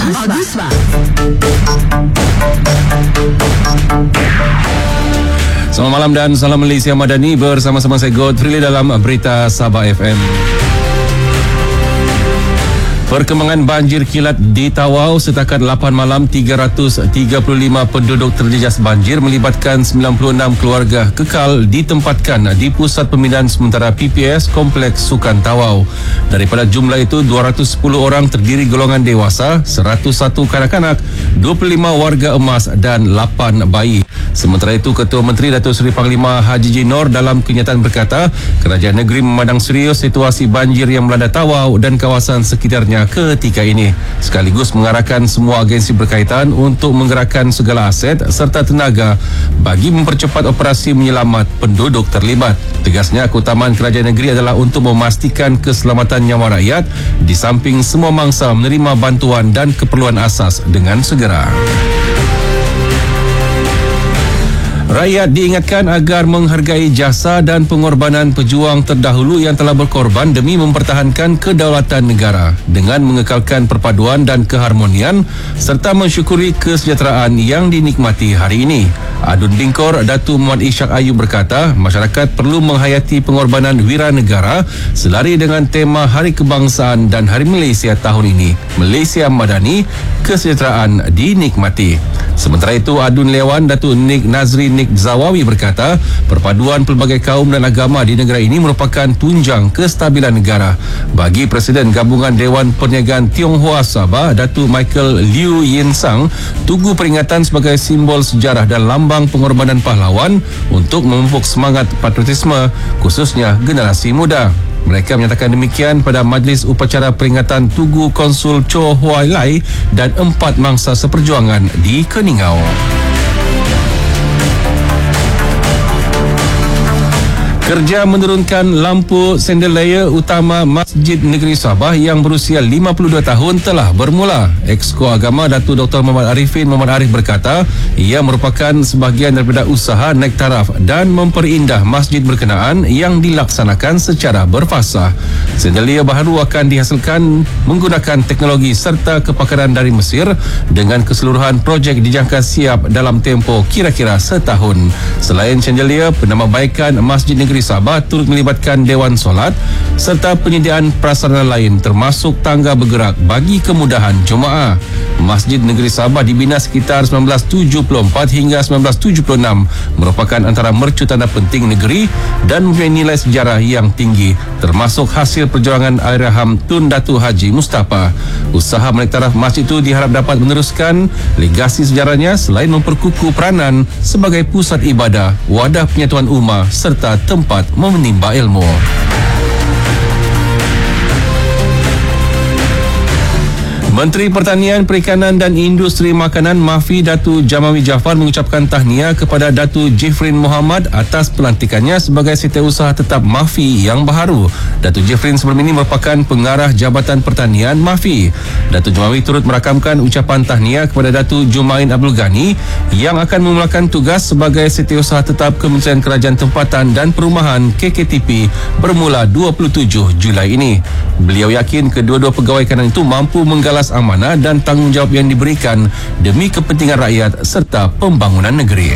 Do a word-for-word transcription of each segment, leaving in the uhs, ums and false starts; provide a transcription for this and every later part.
Bagus Bang. Selamat malam dan salam Malaysia Madani, bersama-sama saya Godfrey dalam Berita Sabah F M. Perkembangan banjir kilat di Tawau, setakat lapan malam tiga ratus tiga puluh lima penduduk terjejas banjir melibatkan sembilan puluh enam keluarga kekal ditempatkan di Pusat Pembinaan Sementara P P S Kompleks Sukan Tawau. Daripada jumlah itu, dua ratus sepuluh orang terdiri golongan dewasa, seratus satu kanak-kanak, dua puluh lima warga emas dan lapan bayi. Sementara itu, Ketua Menteri Datuk Seri Panglima Haji J. Noor dalam kenyataan berkata, kerajaan negeri memandang serius situasi banjir yang melanda Tawau dan kawasan sekitarnya ketika ini, sekaligus mengarahkan semua agensi berkaitan untuk menggerakkan segala aset serta tenaga bagi mempercepat operasi menyelamat penduduk terlibat. Tegasnya, keutamaan kerajaan negeri adalah untuk memastikan keselamatan nyawa rakyat di samping semua mangsa menerima bantuan dan keperluan asas dengan segera. Rakyat diingatkan agar menghargai jasa dan pengorbanan pejuang terdahulu yang telah berkorban demi mempertahankan kedaulatan negara dengan mengekalkan perpaduan dan keharmonian serta mensyukuri kesejahteraan yang dinikmati hari ini. Adun Dingkor Datuk Muhammad Ishak Ayub berkata, masyarakat perlu menghayati pengorbanan wiranegara selari dengan tema Hari Kebangsaan dan Hari Malaysia tahun ini. Malaysia Madani, kesejahteraan dinikmati. Sementara itu, Adun Lewan Datuk Nik Nazri Nik Zawawi berkata, perpaduan pelbagai kaum dan agama di negara ini merupakan tunjang kestabilan negara. Bagi Presiden Gabungan Dewan Perniagaan Tionghoa Sabah, Datuk Michael Liu Yin Sang, tugu peringatan sebagai simbol sejarah dan lambang pengorbanan pahlawan untuk memupuk semangat patriotisme, khususnya generasi muda. Mereka menyatakan demikian pada majlis upacara peringatan Tugu Konsul Chow Huai Lai dan empat mangsa seperjuangan di Keningau. Kerja menurunkan lampu chandelier utama Masjid Negeri Sabah yang berusia lima puluh dua tahun telah bermula. Exco Agama Datuk Doktor Muhammad Arifin Muhammad Arif berkata, ia merupakan sebahagian daripada usaha naik taraf dan memperindah masjid berkenaan yang dilaksanakan secara berfasah. Chandelier baru akan dihasilkan menggunakan teknologi serta kepakaran dari Mesir dengan keseluruhan projek dijangka siap dalam tempoh kira-kira setahun. Selain chandelier, penambahbaikan Masjid Negeri Sabah turut melibatkan Dewan Solat serta penyediaan prasarana lain termasuk tangga bergerak bagi kemudahan jemaah. Masjid Negeri Sabah dibina sekitar sembilan belas tujuh puluh empat hingga sembilan belas tujuh puluh enam, merupakan antara mercu tanda penting negeri dan mempunyai nilai sejarah yang tinggi termasuk hasil perjuangan Airham Tun Datu Haji Mustafa. Usaha menaik taraf masjid itu diharap dapat meneruskan legasi sejarahnya selain memperkukuh peranan sebagai pusat ibadah, wadah penyatuan ummah serta tempat menimba ilmu. Menteri Pertanian, Perikanan dan Industri Makanan Mafi Datuk Jamawi Jaafar mengucapkan tahniah kepada Datuk Jifrin Muhammad atas pelantikannya sebagai Setiausaha Tetap Mafi yang baharu. Datuk Jifrin sebelum ini merupakan pengarah Jabatan Pertanian Mafi. Datuk Jamawi turut merakamkan ucapan tahniah kepada Datuk Jumain Abdul Ghani yang akan memulakan tugas sebagai Setiausaha Tetap Kementerian Kerajaan Tempatan dan Perumahan K K T P bermula dua puluh tujuh Julai ini. Beliau yakin kedua-dua pegawai kanan itu mampu menggalas amanah dan tanggungjawab yang diberikan demi kepentingan rakyat serta pembangunan negeri.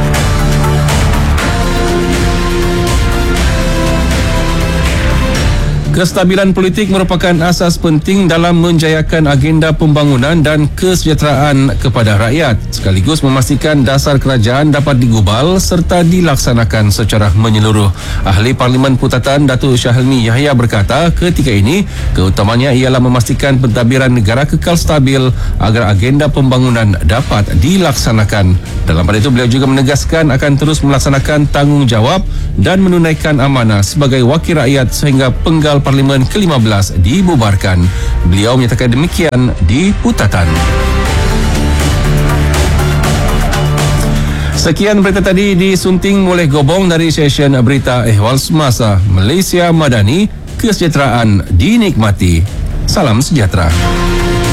Kestabilan politik merupakan asas penting dalam menjayakan agenda pembangunan dan kesejahteraan kepada rakyat, sekaligus memastikan dasar kerajaan dapat digubal serta dilaksanakan secara menyeluruh. Ahli Parlimen Putatan Datuk Syahelmi Yahya berkata, ketika ini keutamanya ialah memastikan pentadbiran negara kekal stabil agar agenda pembangunan dapat dilaksanakan. Dalam pada itu, beliau juga menegaskan akan terus melaksanakan tanggungjawab dan menunaikan amanah sebagai wakil rakyat sehingga penggal Parlimen ke lima belas dibubarkan. Beliau menyatakan demikian di Putatan. Sekian berita tadi disunting oleh Gobong dari session Berita Ehwal Semasa. Malaysia Madani, kesejahteraan dinikmati. Salam sejahtera.